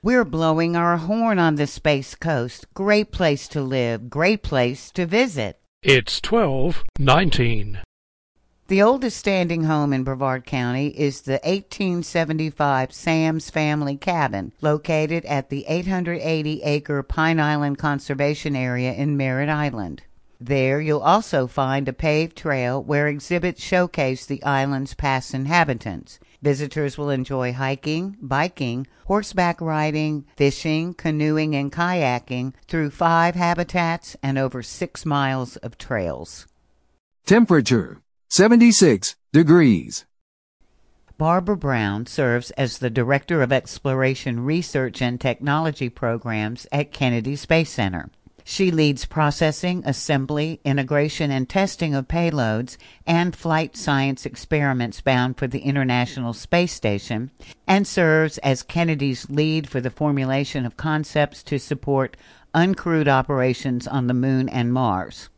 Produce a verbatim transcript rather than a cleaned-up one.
We're blowing our horn on the Space Coast. Great place to live, great place to visit. It's twelve nineteen. The oldest standing home in Brevard County is the eighteen seventy-five Sam's Family Cabin, located at the eight hundred eighty acre Pine Island Conservation Area in Merritt Island. There you'll also find a paved trail where exhibits showcase the island's past inhabitants. Visitors will enjoy hiking, biking, horseback riding, fishing, canoeing, and kayaking through five habitats and over six miles of trails. Temperature seventy-six degrees. Barbara Brown serves as the Director of Exploration Research and Technology Programs at Kennedy Space Center. She leads processing, assembly, integration, and testing of payloads and flight science experiments bound for the International Space Station, and serves as Kennedy's lead for the formulation of concepts to support uncrewed operations on the Moon and Mars.